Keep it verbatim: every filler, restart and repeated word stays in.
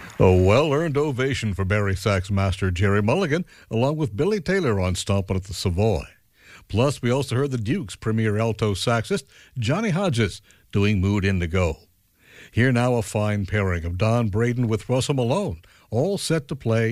A well-earned ovation for Barry sax master Jerry Mulligan, along with Billy Taylor on Stompin' at the Savoy. Plus, we also heard the Duke's premier alto saxist, Johnny Hodges, doing Mood Indigo. Here now a fine pairing of Don Braden with Russell Malone, all set to play